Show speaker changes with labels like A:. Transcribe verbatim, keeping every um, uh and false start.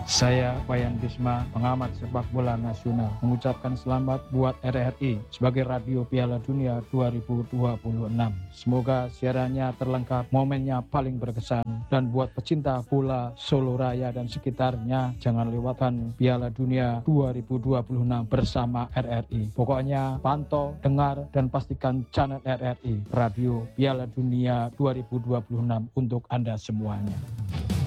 A: Saya Wayan Bisma, pengamat sepak bola nasional, mengucapkan selamat buat R R I sebagai Radio Piala Dunia dua ribu dua puluh enam. Semoga siarannya terlengkap, momennya paling berkesan, dan buat pecinta bola Solo Raya dan sekitarnya, jangan lewatkan Piala Dunia dua ribu dua puluh enam bersama R R I. Pokoknya pantau, dengar, dan pastikan channel R R I, Radio Piala Dunia dua ribu dua puluh enam untuk Anda semuanya.